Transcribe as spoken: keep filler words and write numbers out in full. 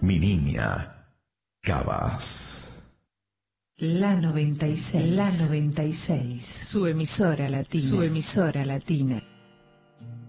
Mi niña, Cabas. La noventa y seis, la noventa y seis, su emisora latina, su emisora latina.